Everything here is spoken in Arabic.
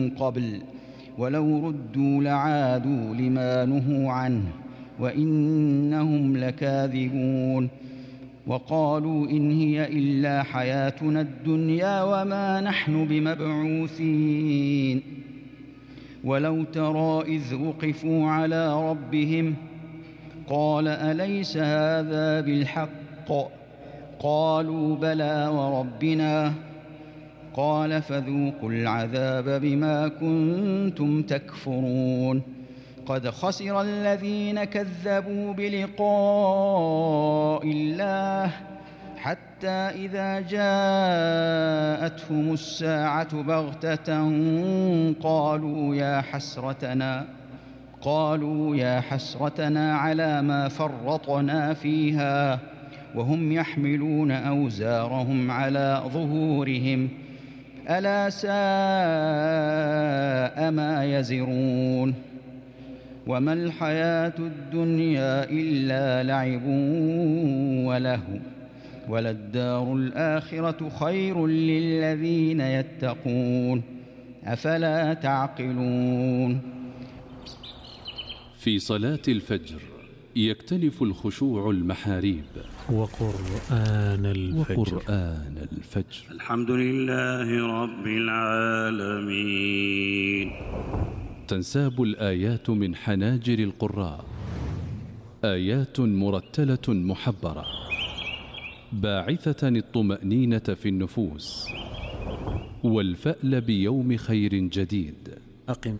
قبل ولو ردوا لعادوا لما نهوا عنه وإنهم لكاذبون وقالوا إن هي إلا حياتنا الدنيا وما نحن بمبعوثين ولو ترى إذ وقفوا على ربهم قال أليس هذا بالحق قالوا بلى وربنا قال فذوقوا العذاب بما كنتم تكفرون قد خسر الذين كذبوا بلقاء الله حتى إذا جاءتهم الساعة بغتة قالوا يا حسرتنا على ما فرطنا فيها وهم يحملون أوزارهم على ظهورهم ألا ساء ما يزرون وما الحياة الدنيا إلا لعب ولهو وللدار الآخرة خير للذين يتقون أفلا تعقلون. في صلاة الفجر يكتنف الخشوع المحاريب وقرآن الفجر. الحمد لله رب العالمين. تنساب الآيات من حناجر القراء، آيات مرتلة محبرة باعثة الطمأنينة في النفوس والفأل بيوم خير جديد. أقم